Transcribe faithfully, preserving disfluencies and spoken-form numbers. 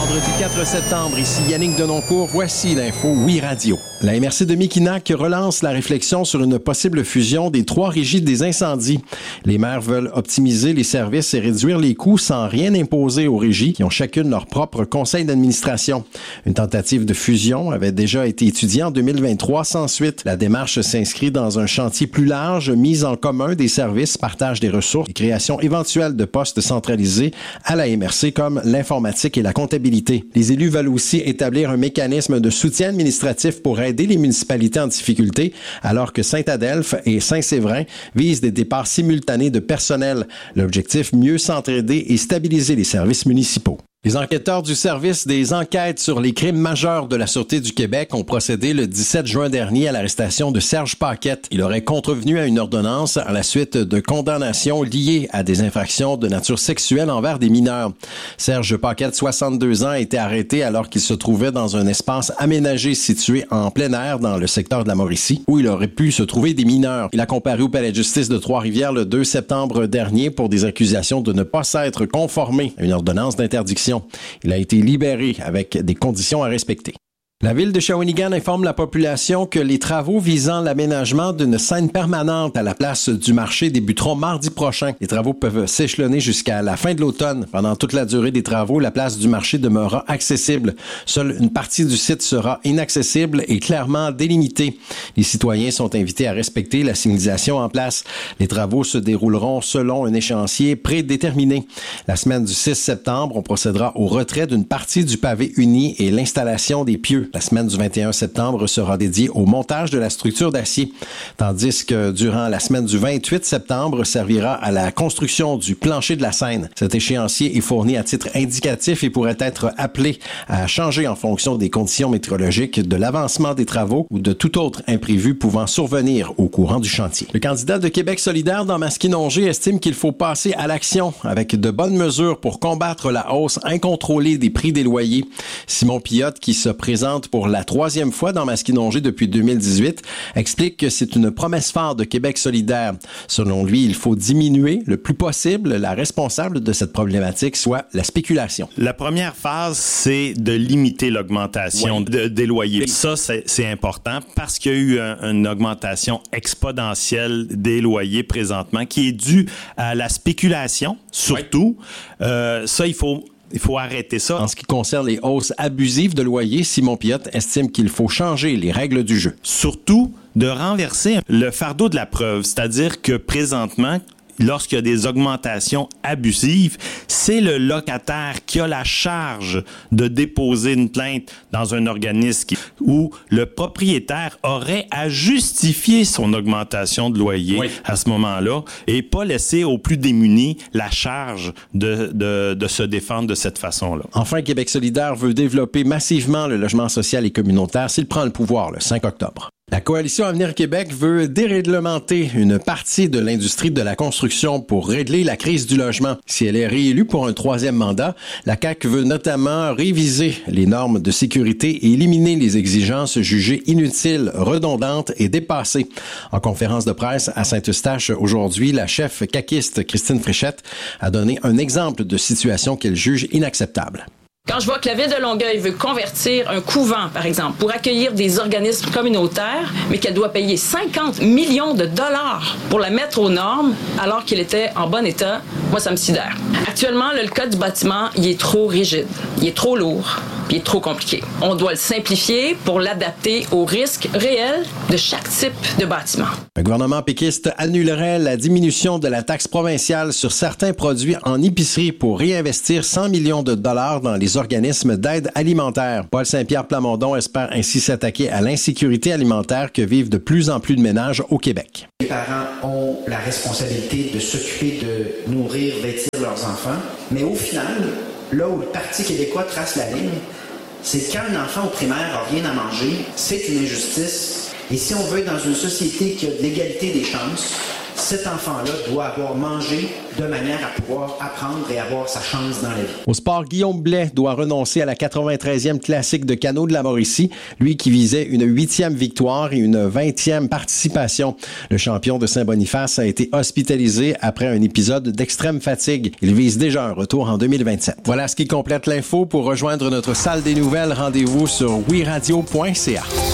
vendredi quatre septembre, ici Yannick Denoncourt, voici l'info Oui Radio. La M R C de Mekinac relance la réflexion sur une possible fusion des trois régies des incendies. Les maires veulent optimiser les services et réduire les coûts sans rien imposer aux régies qui ont chacune leur propre conseil d'administration. Une tentative de fusion avait déjà été étudiée en deux mille vingt-trois sans suite. La démarche s'inscrit dans un chantier plus large, mise en commun des services, partage des ressources et création éventuelle de postes centralisés à la M R C comme l'informatique et la comptabilité. Les élus veulent aussi établir un mécanisme de soutien administratif pour aider les municipalités en difficulté, alors que Saint-Adelphe et Saint-Séverin visent des départs simultanés de personnel. L'objectif, mieux s'entraider et stabiliser les services municipaux. Les enquêteurs du service des enquêtes sur les crimes majeurs de la Sûreté du Québec ont procédé le dix-sept juin dernier à l'arrestation de Serge Paquette. Il aurait contrevenu à une ordonnance à la suite de condamnations liées à des infractions de nature sexuelle envers des mineurs. Serge Paquette, soixante-deux ans, a été arrêté alors qu'il se trouvait dans un espace aménagé situé en plein air dans le secteur de la Mauricie, où il aurait pu se trouver des mineurs. Il a comparu au palais de justice de Trois-Rivières le deux septembre dernier pour des accusations de ne pas s'être conformé à une ordonnance d'interdiction. Il a été libéré avec des conditions à respecter. La ville de Shawinigan informe la population que les travaux visant l'aménagement d'une scène permanente à la place du marché débuteront mardi prochain. Les travaux peuvent s'échelonner jusqu'à la fin de l'automne. Pendant toute la durée des travaux, la place du marché demeurera accessible. Seule une partie du site sera inaccessible et clairement délimitée. Les citoyens sont invités à respecter la signalisation en place. Les travaux se dérouleront selon un échéancier prédéterminé. La semaine du six septembre, on procédera au retrait d'une partie du pavé uni et l'installation des pieux. La semaine du vingt et un septembre sera dédiée au montage de la structure d'acier, tandis que durant la semaine du vingt-huit septembre servira à la construction du plancher de la scène. Cet échéancier est fourni à titre indicatif et pourrait être appelé à changer en fonction des conditions météorologiques, de l'avancement des travaux ou de tout autre imprévu pouvant survenir au courant du chantier. Le candidat de Québec solidaire dans Masquinongé estime qu'il faut passer à l'action avec de bonnes mesures pour combattre la hausse incontrôlée des prix des loyers. Simon Pilote, qui se présente pour la troisième fois dans Masquinongé depuis deux mille dix-huit, explique que c'est une promesse phare de Québec solidaire. Selon lui, il faut diminuer le plus possible la responsable de cette problématique, soit la spéculation. La première phase, c'est de limiter l'augmentation oui. de, des loyers. Ça, c'est, c'est important parce qu'il y a eu un, une augmentation exponentielle des loyers présentement qui est due à la spéculation, surtout. Oui. Euh, ça, il faut... Il faut arrêter ça. En ce qui concerne les hausses abusives de loyers, Simon Pilote estime qu'il faut changer les règles du jeu. Surtout de renverser le fardeau de la preuve, c'est-à-dire que présentement, lorsqu'il y a des augmentations abusives, c'est le locataire qui a la charge de déposer une plainte dans un organisme qui, où le propriétaire aurait à justifier son augmentation de loyer oui. à ce moment-là et pas laisser aux plus démunis la charge de, de, de se défendre de cette façon-là. Enfin, Québec solidaire veut développer massivement le logement social et communautaire s'il prend le pouvoir le cinq octobre. La Coalition Avenir Québec veut déréglementer une partie de l'industrie de la construction pour régler la crise du logement. Si elle est réélue pour un troisième mandat, la C A Q veut notamment réviser les normes de sécurité et éliminer les exigences jugées inutiles, redondantes et dépassées. En conférence de presse à Saint-Eustache aujourd'hui, la chef caquiste Christine Fréchette a donné un exemple de situation qu'elle juge inacceptable. Quand je vois que la Ville de Longueuil veut convertir un couvent, par exemple, pour accueillir des organismes communautaires, mais qu'elle doit payer cinquante millions de dollars pour la mettre aux normes alors qu'il était en bon état, moi, ça me sidère. Actuellement, le code du bâtiment, il est trop rigide, il est trop lourd, puis il est trop compliqué. On doit le simplifier pour l'adapter aux risques réels de chaque type de bâtiment. Le gouvernement péquiste annulerait la diminution de la taxe provinciale sur certains produits en épicerie pour réinvestir cent millions de dollars dans les organismes d'aide alimentaire. Paul Saint-Pierre Plamondon espère ainsi s'attaquer à l'insécurité alimentaire que vivent de plus en plus de ménages au Québec. Les parents ont la responsabilité de s'occuper de nourrir, vêtir leurs enfants, mais au final, là où le Parti québécois trace la ligne, c'est quand un enfant au primaire n'a rien à manger, c'est une injustice. Et si on veut être dans une société qui a de l'égalité des chances, cet enfant-là doit avoir mangé de manière à pouvoir apprendre et avoir sa chance dans la vie. Au sport, Guillaume Blais doit renoncer à la quatre-vingt-treizième classique de canot de la Mauricie, lui qui visait une huitième victoire et une vingtième participation. Le champion de Saint-Boniface a été hospitalisé après un épisode d'extrême fatigue. Il vise déjà un retour en deux mille vingt-sept. Voilà ce qui complète l'info. Pour rejoindre notre salle des nouvelles, rendez-vous sur oui radio point c a.